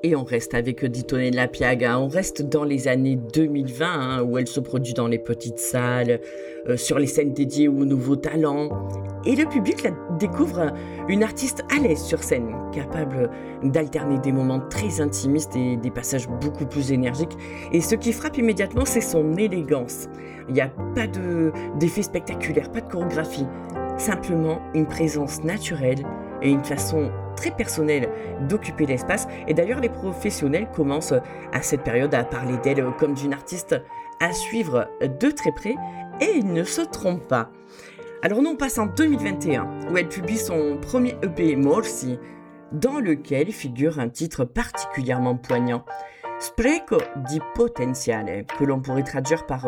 Et on reste avec Ditoné de la Piaga, on reste dans les années 2020, où elle se produit dans les petites salles, sur les scènes dédiées aux nouveaux talents. Et le public la découvre une artiste à l'aise sur scène, capable d'alterner des moments très intimistes et des passages beaucoup plus énergiques. Et ce qui frappe immédiatement, c'est son élégance. Il n'y a pas d'effets spectaculaires, pas de chorégraphie, simplement une présence naturelle et une façon très personnelle d'occuper l'espace. Et d'ailleurs, les professionnels commencent à cette période à parler d'elle comme d'une artiste à suivre de très près, et ils ne se trompent pas. Alors nous, on passe en 2021, où elle publie son premier EP, Morsi, dans lequel figure un titre particulièrement poignant, Spreco di Potenziale, que l'on pourrait traduire par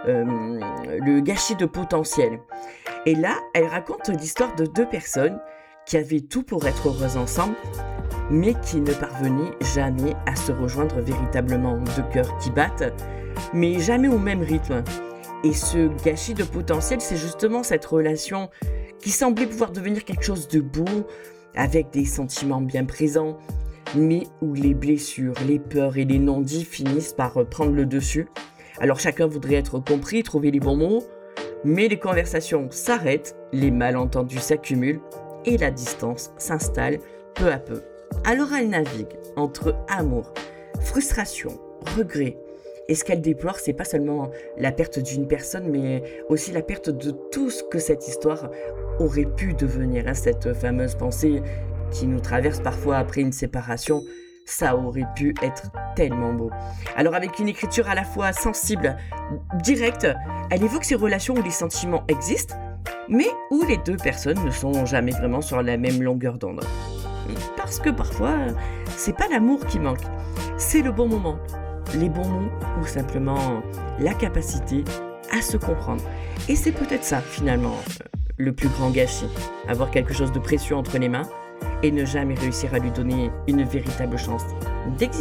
le gâchis de potentiel. Et là, elle raconte l'histoire de deux personnes qui avaient tout pour être heureuses ensemble, mais qui ne parvenaient jamais à se rejoindre véritablement, deux cœurs qui battent, mais jamais au même rythme. Et ce gâchis de potentiel, c'est justement cette relation qui semblait pouvoir devenir quelque chose de beau, avec des sentiments bien présents, mais où les blessures, les peurs et les non-dits finissent par prendre le dessus. Alors chacun voudrait être compris, trouver les bons mots, mais les conversations s'arrêtent, les malentendus s'accumulent, et la distance s'installe peu à peu. Alors elle navigue entre amour, frustration, regret. Et ce qu'elle déplore, c'est pas seulement la perte d'une personne, mais aussi la perte de tout ce que cette histoire aurait pu devenir. Cette fameuse pensée qui nous traverse parfois après une séparation, ça aurait pu être tellement beau. Alors avec une écriture à la fois sensible, directe, elle évoque ces relations où les sentiments existent, mais où les deux personnes ne sont jamais vraiment sur la même longueur d'onde. Parce que parfois, c'est pas l'amour qui manque, c'est le bon moment, les bons mots ou simplement la capacité à se comprendre. Et c'est peut-être ça, finalement, le plus grand gâchis, avoir quelque chose de précieux entre les mains et ne jamais réussir à lui donner une véritable chance d'exister.